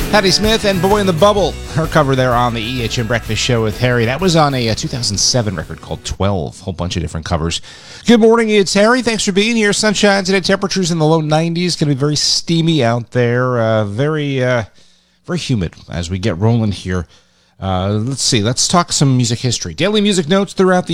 Patti Smith and Boy in the Bubble, her cover there on the EHM Breakfast Show with Harry. That was on a 2007 record called 12. Whole bunch of different covers. Good morning, it's Harry. Thanks for being here. Sunshine today, temperatures in the low 90s. Going to be very steamy out there. Very humid as we get rolling here. Let's see. Let's talk some music history. Daily music notes throughout the